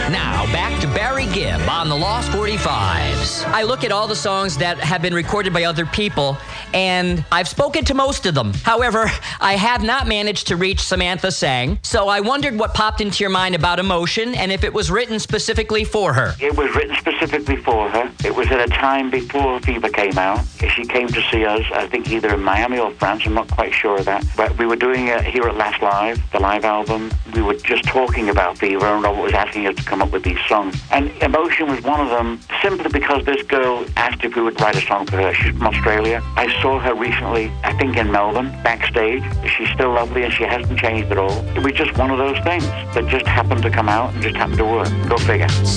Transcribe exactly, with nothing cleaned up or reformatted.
Now, back to Barry Gibb on the Lost forty-fives. I look at all the songs that have been recorded by other people, and I've spoken to most of them. However, I have not managed to reach Samantha Sang, so I wondered what popped into your mind about Emotion and if it was written specifically for her. It was written specifically for her. It was at a time before Fever came out. She came to see us, I think either in Miami or France, I'm not quite sure of that. But we were doing it here at Last Live, the live album. We were just talking about Fever, and Robert was asking us to come up with these songs. And Emotion was one of them, simply because this girl asked if we would write a song for her. She's from Australia. I saw her recently, I think in Melbourne, backstage. She's still lovely and she hasn't changed at all. It was just one of those things that just happened to come out and just happened to work. Go figure.